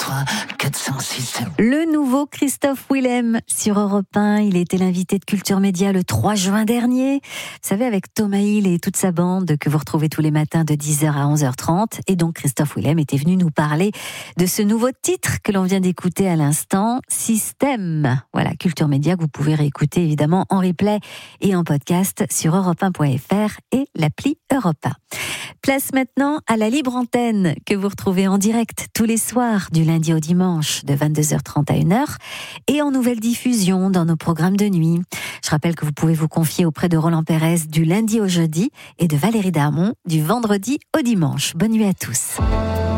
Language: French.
3, 4, 5, 6, 7. Le nouveau Christophe Willem sur Europe 1. Il était l'invité de Culture Média le 3 juin dernier. Vous savez, avec Thomas Hill et toute sa bande que vous retrouvez tous les matins de 10h à 11h30. Et donc, Christophe Willem était venu nous parler de ce nouveau titre que l'on vient d'écouter à l'instant, Système. Voilà, Culture Média que vous pouvez réécouter évidemment en replay et en podcast sur europe1.fr et l'appli Europe 1. Place maintenant à la libre antenne que vous retrouvez en direct tous les soirs du lundi au dimanche de 22h30 à 1h et en nouvelle diffusion dans nos programmes de nuit. Je rappelle que vous pouvez vous confier auprès de Roland Pérez du lundi au jeudi et de Valérie Darmon du vendredi au dimanche. Bonne nuit à tous.